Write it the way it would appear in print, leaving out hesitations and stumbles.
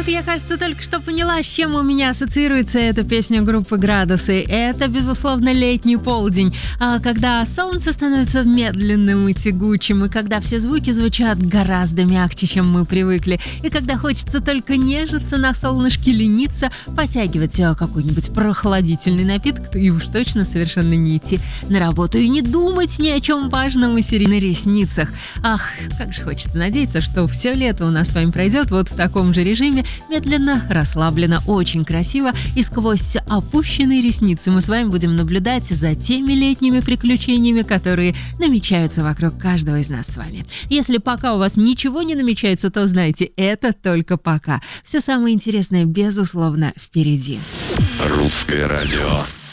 вот я, кажется, только что поняла, с чем у меня ассоциируется эта песня группы «Градусы». Это, безусловно, летний полдень, когда солнце становится медленным и тягучим, и когда все звуки звучат гораздо мягче, чем мы привыкли, и когда хочется только нежиться на солнышке, лениться, потягивать какой-нибудь прохладительный напиток, и уж точно совершенно не идти на работу и не думать ни о чем важном и на ресницах. Ах, как же хочется надеяться, что все лето у нас с вами пройдет вот в таком же режиме, медленно, расслабленно, очень красиво, и сквозь опущенные ресницы мы с вами будем наблюдать за теми летними приключениями, которые намечаются вокруг каждого из нас с вами. Если пока у вас ничего не намечается, то знайте, это только пока. Все самое интересное, безусловно, впереди. Русское радио.